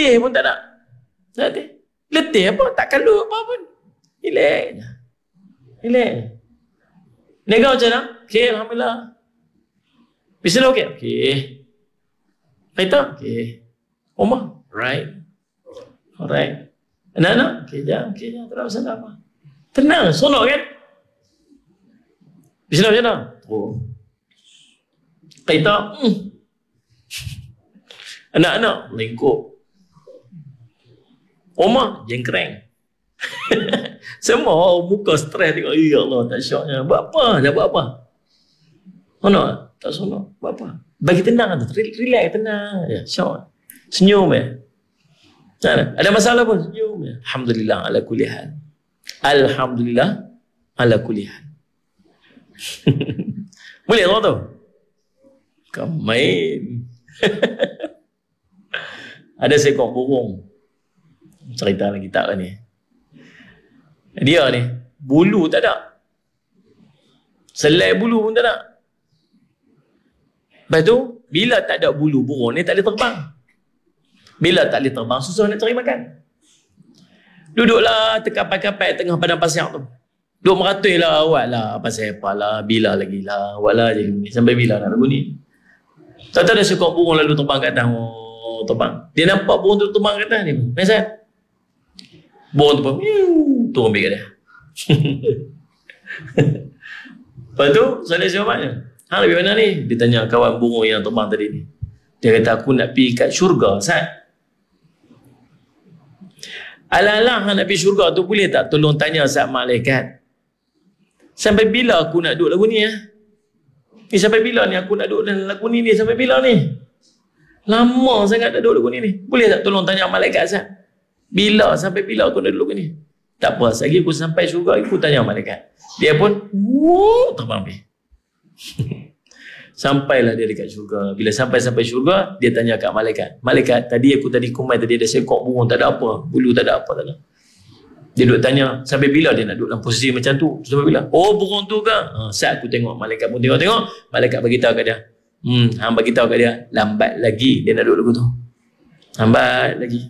letih pun tak nak. Letih apa? Tak kalut apa pun. Relax je. Nega macam mana? Okey, alhamdulillah. Bismillah, okey. Okey. Kereta? Okey. Rumah? Alright. Anak-anak? Okey, jam. Tak ada masalah apa. Tenang, sonok kan? Bismillah macam mana? Oh. Kereta? Anak-anak? Lengkuk. Rumah? Jengkreng. Semua muka stres tengok. Ya Allah, tak syoknya. Buat apa? Dah buat apa? Sonok? Tak sonok. Buat apa? Bagi tenang tu. Relax, tenang. Ya, syok. Senyum ya. Ada masalah pun? Senyum ya. Alhamdulillah ala kulli hal. Alhamdulillah ala kulli hal. Boleh tahu tu? Kau main. Ada seekor burung. Cerita lagi tak lah ni. Dia ni bulu tak ada. Selai bulu pun tak ada. Lepas tu bila tak ada bulu, burung ni tak boleh terbang. Bila tak boleh terbang, susah nak cari makan. Duduklah terkapai-kapai tengah padang pasir tu. Duduk meratui lah, awak lah, pasal apa lah, bila lagi lah, awak lah je ni. Sampai bila nak lagu ni. Tak tahu ada seekor burung lalu terbang kat atas. Oh, terbang. Dia nampak burung tu terbang kat atas ni. Maksud? Burung tu pun, turun ambil kat dia. Lepas tu, soalan jawapannya. Hang lebih mana ni? Dia tanya kawan burung yang terbang tadi ni. Dia kata, aku nak pergi kat syurga, Ustaz. Alah-alah hang nak pergi syurga tu boleh tak tolong tanya Ustaz malaikat? Sampai bila aku nak duduk lagu ni ya? Ni sampai bila ni aku nak duduk dalam lagu ni sampai bila ni? Lama sangat nak duduk lagu ni. Boleh tak tolong tanya malaikat Ustaz? Bila sampai bila aku nak duduk lagu ni? Tak apa, lagi aku sampai syurga aku tanya malaikat. Dia pun terbang pergi. Sampailah dia dekat syurga. Bila sampai syurga, dia tanya kat malaikat. Malaikat, tadi kumai tadi ada seekor burung, tak ada apa. Bulu tak ada apa, tak ada. Dia duduk tanya, sampai bila dia nak duduk dalam posisi macam tu? Sampai bila? Oh, burung tu ke? Saat aku tengok, malaikat pun tengok. Malaikat beritahu kat dia. Hang beritahu kat dia, lambat lagi dia nak duduk lagu tu. Lambat lagi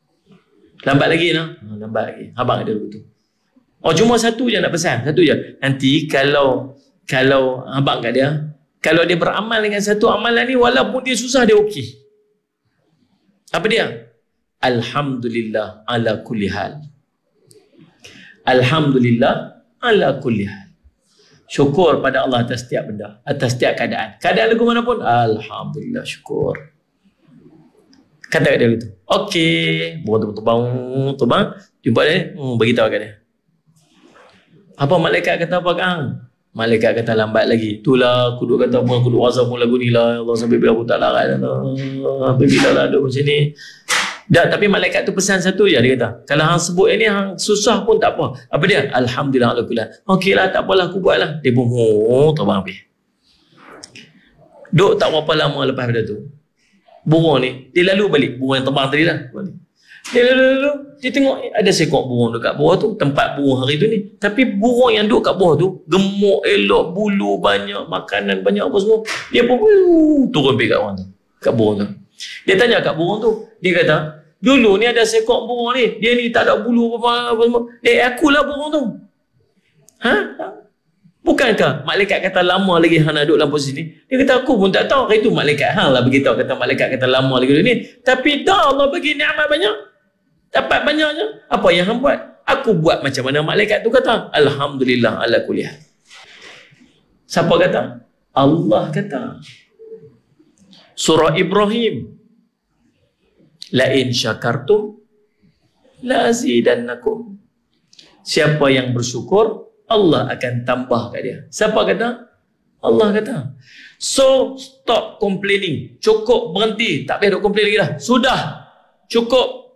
nah. Lambat lagi. Abang ada lagu tu. Oh, cuma satu je nak pesan. Satu je. Nanti kalau abang kat dia, kalau dia beramal dengan satu amalan ni, walaupun dia susah, dia okey. Apa dia? Alhamdulillah ala kulli hal. Alhamdulillah ala kulli hal. Syukur pada Allah atas setiap benda, atas setiap keadaan. Keadaan lagu mana pun, alhamdulillah, syukur. Kata kat dia gitu. Okey, burung tu terbang, jumpa dia, beritahu kat dia. Apa malaikat kata apa kang? Malaikat kata lambat lagi. Itulah aku duk kata aku duk rasa pun lagu ni lah. Allah sampai bila aku tak larat. Sampai bila lah duk macam ni. Dah, tapi malaikat tu pesan satu je. Dia kata, kalau hang sebut ini hang susah pun tak apa. Apa dia? Alhamdulillah. Okeylah, tak apalah, aku buatlah. Dia pun terbang habis. Duk tak berapa lama lepas pada tu, burung ni, dia lalu balik. Burung yang terbang tadi lah. Dia lalu, dia tengok ada seekor burung dekat bawah tu, tempat burung hari tu ni. Tapi burung yang duduk kat bawah tu, gemuk elok, bulu banyak, makanan banyak apa semua. Dia pun turun pergi kat orang tu, kat burung tu. Dia tanya kat burung tu, dia kata, dulu ni ada seekor burung ni, dia ni tak ada bulu apa semua. Akulah burung tu. Bukankah malaikat kata lama lagi hang nak duduk dalam posisi ni? Dia kata, aku pun tak tahu. Itu malaikat hang lah beritahu, kata malaikat kata lama lagi duduk ni. Tapi dah Allah bagi nikmat banyak, dapat banyaknya. Apa yang hang buat? Aku buat macam mana malaikat tu kata. Alhamdulillah ala kulli hal. Siapa kata? Allah kata. Surah Ibrahim. La in syakartum la azidannakum. Siapa yang bersyukur, Allah akan tambah kat dia. Siapa kata? Allah kata. So, stop complaining. Cukup, berhenti. Tak payah duk complain lagi dah. Sudah. Cukup.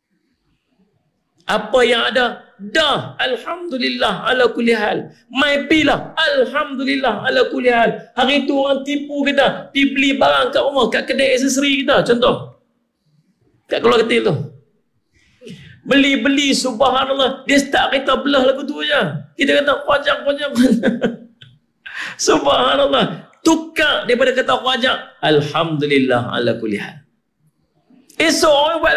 Apa yang ada, dah. Alhamdulillah ala kulli hal. Mai pilah. Alhamdulillah ala kulli hal. Hari tu orang tipu kita. Pergi beli barang kat rumah, kat kedai aksesori kita. Contoh. Kat Keluar Ketil tu. Beli-beli, subhanallah. Dia start kita belah lagu tu je. Kita kata, wajak. Subhanallah. Tukar daripada kata wajak. Alhamdulillah ala kulli hal. Esok orang buat